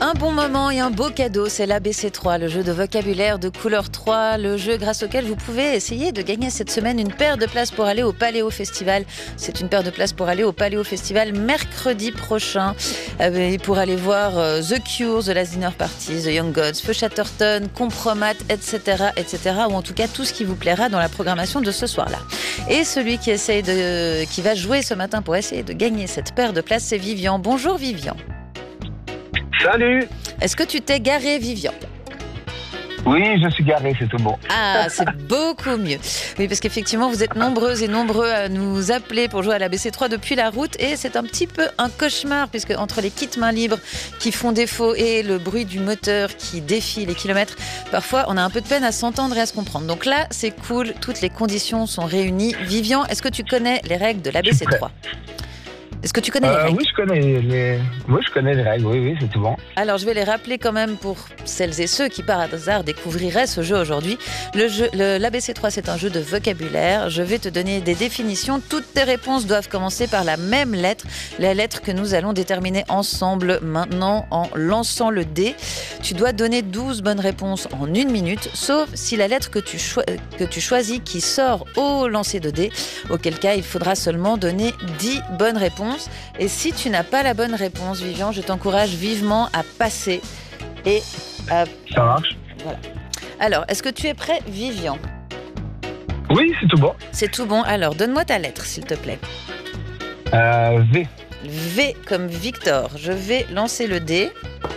Un bon moment et un beau cadeau, c'est l'ABC3, le jeu de vocabulaire de couleur 3, le jeu grâce auquel vous pouvez essayer de gagner cette semaine une paire de places pour aller au Paléo Festival. C'est une paire de places pour aller au Paléo Festival mercredi prochain et pour aller voir The Cure, The Last Dinner Party, The Young Gods, Feu Chatterton, Compromat, etc., ou en tout cas tout ce qui vous plaira dans la programmation de ce soir-là. Et celui qui va jouer ce matin pour essayer de gagner cette paire de places, c'est Vivian. Bonjour Vivian. Salut. Est-ce que tu t'es garé, Vivian ? Oui, je suis garé, c'est tout bon. Ah, c'est beaucoup mieux. Oui, parce qu'effectivement, vous êtes nombreuses et nombreux à nous appeler pour jouer à la BC3 depuis la route. Et c'est un petit peu un cauchemar, puisque entre les kits mains libres qui font défaut et le bruit du moteur qui défie les kilomètres, parfois, on a un peu de peine à s'entendre et à se comprendre. Donc là, c'est cool, toutes les conditions sont réunies. Vivian, est-ce que tu connais les règles de la BC3 ? Est-ce que tu connais les règles ? Oui, je connais les règles, oui, c'est tout bon. Alors, je vais les rappeler quand même pour celles et ceux qui, par hasard, découvriraient ce jeu aujourd'hui. L'ABC3, c'est un jeu de vocabulaire. Je vais te donner des définitions. Toutes tes réponses doivent commencer par la même lettre, la lettre que nous allons déterminer ensemble maintenant en lançant le dé. Tu dois donner 12 bonnes réponses en 1 minute, sauf si la lettre que tu choisis qui sort au lancer de dé, auquel cas il faudra seulement donner 10 bonnes réponses. Et si tu n'as pas la bonne réponse, Vivian, je t'encourage vivement à passer et à... Ça marche. Voilà. Alors, est-ce que tu es prêt, Vivian ? Oui, c'est tout bon. C'est tout bon. Alors, donne-moi ta lettre, s'il te plaît. V. V comme Victor. Je vais lancer le dé.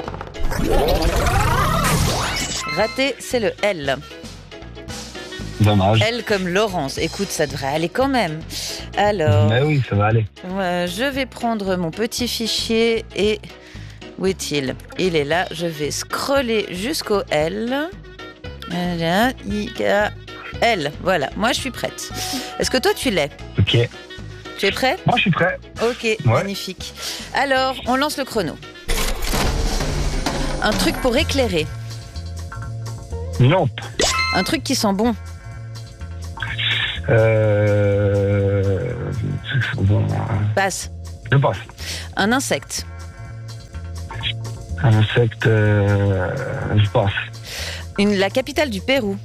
Raté, c'est le L. Dommage. L comme Laurence. Écoute, ça devrait aller quand même. Alors... Mais oui, ça va aller. Je vais prendre mon petit fichier et... Où est-il ? Il est là. Je vais scroller jusqu'au L. L. Voilà. Moi, je suis prête. Est-ce que toi, tu l'es ? Ok. Tu es prêt ? Moi, je suis prêt. Ok, ouais. Magnifique. Alors, on lance le chrono. Un truc pour éclairer. Lampe. Un truc qui sent bon. Passe. Je passe. Un insecte. Un insecte, je passe. La capitale du Pérou.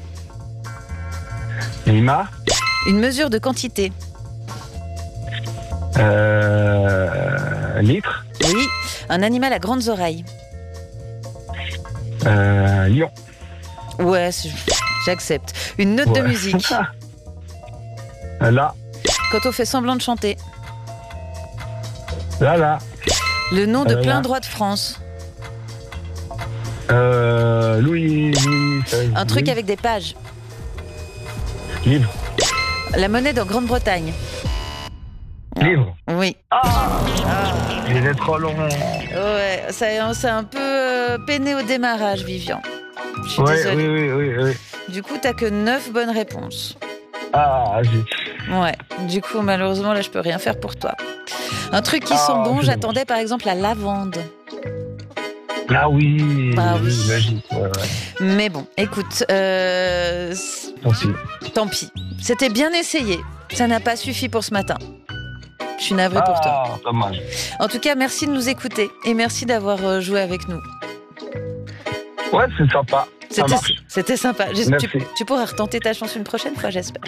Lima. Une mesure de quantité. Litre. Oui. Un animal à grandes oreilles. Lion. Ouais, j'accepte. Une note de musique. Là. Quand on fait semblant de chanter. Là. Le nom de plein droit de France. Louis. Un truc avec des pages. Livre. La monnaie de Grande-Bretagne. Livre. Oui. Il est trop long. Ouais, c'est un peu peiné au démarrage, Vivian. Je suis désolée. Oui. Du coup, t'as que 9 bonnes réponses. Ah, zut. Ouais, du coup, malheureusement, là, je peux rien faire pour toi. Un truc qui sent bon, j'attendais par exemple la lavande. Ah oui, bah oui. Logique, ouais. Mais bon, écoute, tant pis. C'était bien essayé. Ça n'a pas suffi pour ce matin. Je suis navrée pour toi. Dommage. En tout cas, merci de nous écouter et merci d'avoir joué avec nous. Ouais, c'est sympa. C'était sympa. Tu pourras retenter ta chance une prochaine fois, j'espère.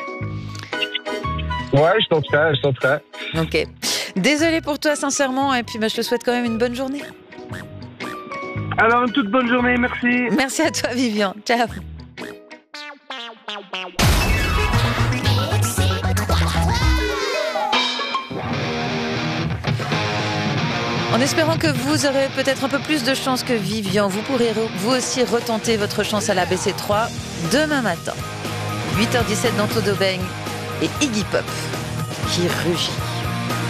Ouais, je tenterai. Ok. Désolée pour toi, sincèrement, et puis je te souhaite quand même une bonne journée. Alors, une toute bonne journée, merci. Merci à toi, Vivian. Ciao. En espérant que vous aurez peut-être un peu plus de chance que Vivian, vous pourrez vous aussi retenter votre chance à la BC3 demain matin. 8h17 dans Todo Bang et Iggy Pop qui rugit.